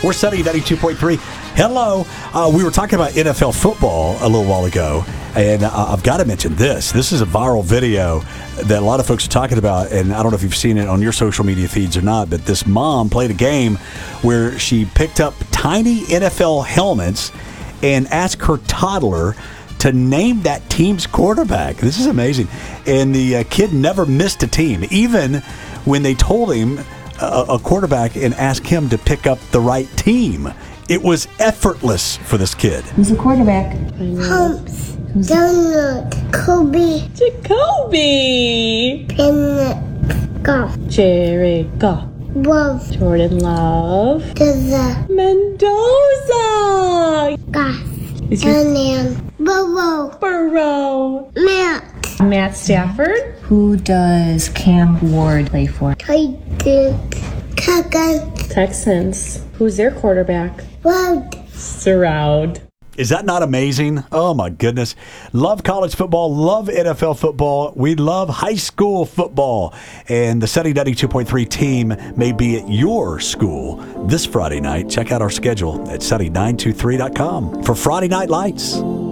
We're Sunny 92.3. Hello. We were talking about NFL football a little while ago, and I've got to mention this. This is a viral video that a lot of folks are talking about, and I don't know if you've seen it on your social media feeds or not, but this mom played a game where she picked up tiny NFL helmets and asked her toddler to name that team's quarterback. This is amazing. And the kid never missed a team, even when they told him a quarterback and asked him to pick up the right team. It was effortless for this kid. Who's the quarterback? Humps. Donald. Kobe. Jacoby. Bennett. Goff. Jared Goff. Wolf. Jordan Love. Dizza. Mendoza. Goff. Is your Onion. Bobo. Burrow. Matt. Matt Stafford. Who does Cam Ward play for? Titan. Kagan. Texans. Who's their quarterback? World. Stroud. Is that not amazing? Oh, my goodness. Love college football. Love NFL football. We love high school football. And the Sunny 92.3 team may be at your school this Friday night. Check out our schedule at sunny923.com for Friday Night Lights.